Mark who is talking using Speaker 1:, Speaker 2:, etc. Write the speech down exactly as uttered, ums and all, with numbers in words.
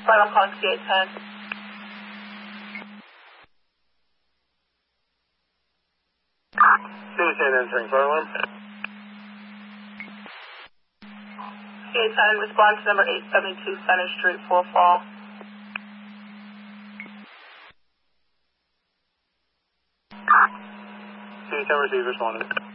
Speaker 1: Final call C A ten.
Speaker 2: C A ten entering fire alarm.
Speaker 1: C A ten, respond to number eight seventy-two Center Street, Fort Fall.
Speaker 2: C A ten receive, responded.